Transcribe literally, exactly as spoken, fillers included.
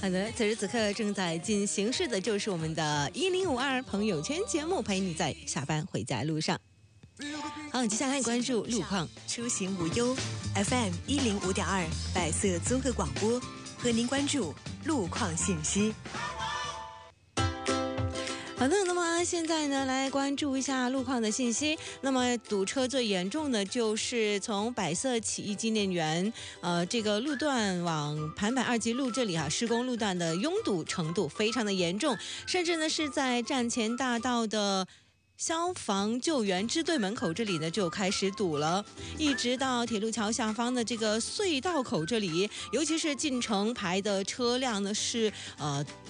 好的，此时此刻正在进行式的就是我们的一零五二朋友圈节目，陪你在下班回家路上。好，接下来关注路况。 出行无忧 F M 一零五点二百色综合广播，和您关注路况信息。 好的，那么现在呢，来关注一下路况的信息。那么堵车最严重的就是从百色起义纪念园，呃，这个路段往盘柏二级路这里啊，施工路段的拥堵程度非常的严重，甚至呢是在站前大道的消防救援支队门口这里呢就开始堵了，一直到铁路桥下方的这个隧道口这里，尤其是进城排的车辆呢是呃。